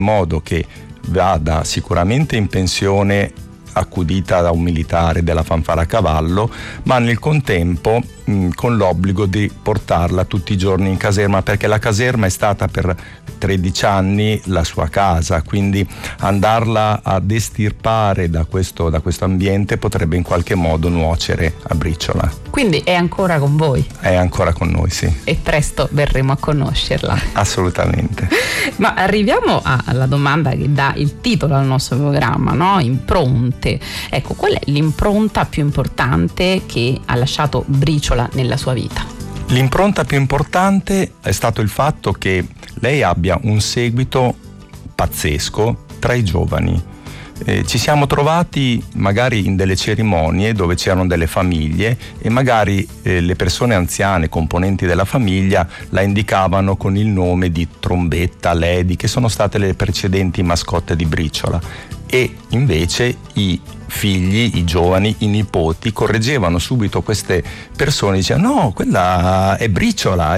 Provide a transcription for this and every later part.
modo che vada sicuramente in pensione accudita da un militare della fanfara a cavallo, ma nel contempo con l'obbligo di portarla tutti i giorni in caserma, perché la caserma è stata per 13 anni la sua casa, quindi andarla ad estirpare da questo ambiente potrebbe in qualche modo nuocere a Briciola. Quindi è ancora con voi? È ancora con noi, sì. E presto verremo a conoscerla. Assolutamente. Ma arriviamo alla domanda che dà il titolo al nostro programma, no? Impronte. Ecco, qual è l'impronta più importante che ha lasciato Briciola nella sua vita? L'impronta più importante è stato il fatto che lei abbia un seguito pazzesco tra i giovani. Ci siamo trovati magari in delle cerimonie dove c'erano delle famiglie e magari le persone anziane, componenti della famiglia, la indicavano con il nome di Trombetta, Lady, che sono state le precedenti mascotte di Briciola, e invece i figli, i giovani, i nipoti correggevano subito queste persone, dicevano no, quella è Briciola,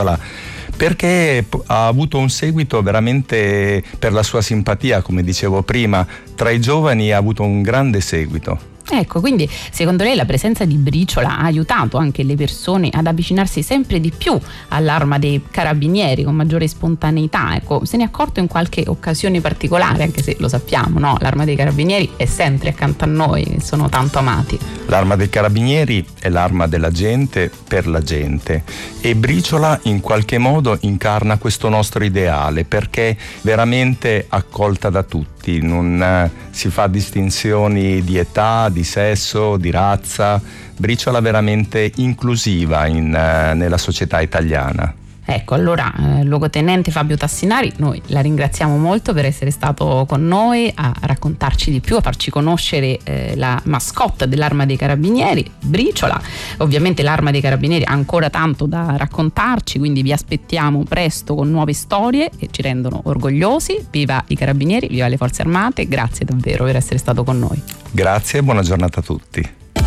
perché ha avuto un seguito veramente, per la sua simpatia, come dicevo prima, tra i giovani ha avuto un grande seguito. Ecco, quindi secondo lei la presenza di Briciola ha aiutato anche le persone ad avvicinarsi sempre di più all'Arma dei Carabinieri con maggiore spontaneità? Ecco, se ne è accorto in qualche occasione particolare, anche se lo sappiamo, no? L'Arma dei Carabinieri è sempre accanto a noi, sono tanto amati. L'Arma dei Carabinieri è l'arma della gente per la gente, e Briciola in qualche modo incarna questo nostro ideale, perché veramente accolta da tutti, non si fa distinzioni di età, di sesso, di razza. Briciola veramente inclusiva nella società italiana. Ecco, allora luogotenente Fabio Tassinari, noi la ringraziamo molto per essere stato con noi a raccontarci di più, a farci conoscere la mascotte dell'Arma dei Carabinieri, Briciola. Ovviamente l'Arma dei Carabinieri ha ancora tanto da raccontarci, quindi vi aspettiamo presto con nuove storie che ci rendono orgogliosi. Viva i Carabinieri, viva le Forze Armate, grazie davvero per essere stato con noi. Grazie e buona giornata a tutti.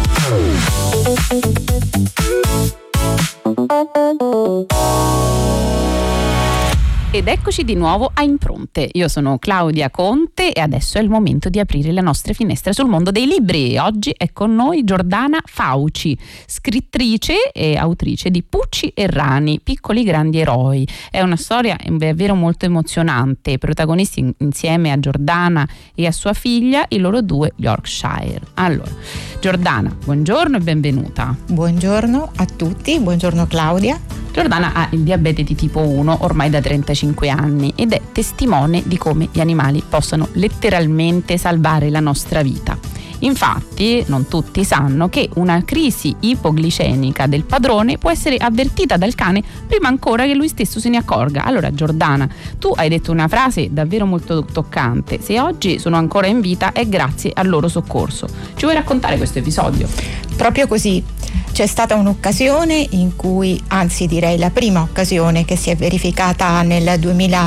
Ed eccoci di nuovo a Impronte. Io sono Claudia Conte e adesso è il momento di aprire le nostre finestre sul mondo dei libri. Oggi è con noi Giordana Fauci, scrittrice e autrice di Pucci e Rani, piccoli grandi eroi. È una storia davvero molto emozionante. I protagonisti insieme a Giordana e a sua figlia, i loro 2 Yorkshire. Allora, Giordana, buongiorno e benvenuta. Buongiorno a tutti, buongiorno Claudia. Giordana ha il diabete di tipo 1 ormai da 35 anni ed è testimone di come gli animali possano letteralmente salvare la nostra vita. Infatti, non tutti sanno che una crisi ipoglicenica del padrone può essere avvertita dal cane prima ancora che lui stesso se ne accorga. Allora, Giordana, tu hai detto una frase davvero molto toccante: se oggi sono ancora in vita è grazie al loro soccorso. Ci vuoi raccontare questo episodio? Proprio così. C'è stata un'occasione in cui, anzi direi la prima occasione che si è verificata nel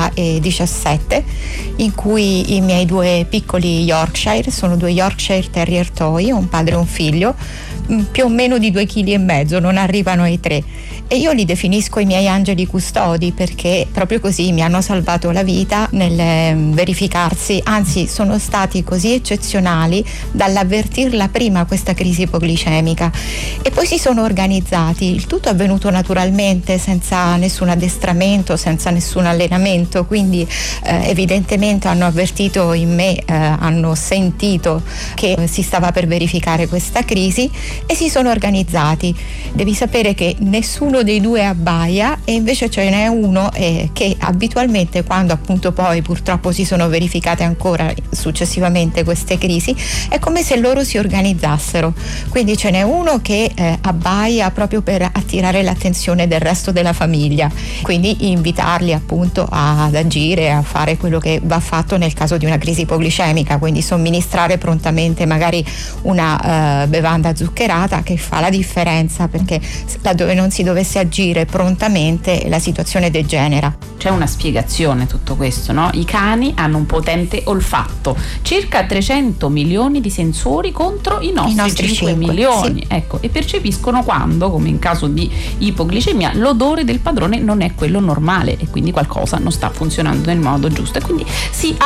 2017, in cui i miei 2 piccoli Yorkshire, sono 2 Yorkshire Terrier Toy, un padre e un figlio, più o meno di 2,5 kg, non arrivano ai 3. E io li definisco i miei angeli custodi, perché proprio così mi hanno salvato la vita nel verificarsi, anzi sono stati così eccezionali dall'avvertirla prima questa crisi ipoglicemica, e poi si sono organizzati. Il tutto è avvenuto naturalmente, senza nessun addestramento, senza nessun allenamento, quindi evidentemente hanno avvertito in me, hanno sentito che si stava per verificare questa crisi e si sono organizzati. Devi sapere che nessuno dei 2 abbaia, e invece ce n'è uno che abitualmente, quando appunto poi purtroppo si sono verificate ancora successivamente queste crisi, è come se loro si organizzassero. Quindi ce n'è uno che abbaia proprio per attirare l'attenzione del resto della famiglia, quindi invitarli appunto ad agire, a fare quello che va fatto nel caso di una crisi ipoglicemica, quindi somministrare prontamente magari una bevanda zuccherata, esagerata che fa la differenza, perché laddove non si dovesse agire prontamente la situazione degenera. C'è una spiegazione a tutto questo, no? I cani hanno un potente olfatto, circa 300 milioni di sensori contro i nostri 5 milioni, sì. Ecco, e percepiscono quando, come in caso di ipoglicemia, l'odore del padrone non è quello normale e quindi qualcosa non sta funzionando nel modo giusto, e quindi si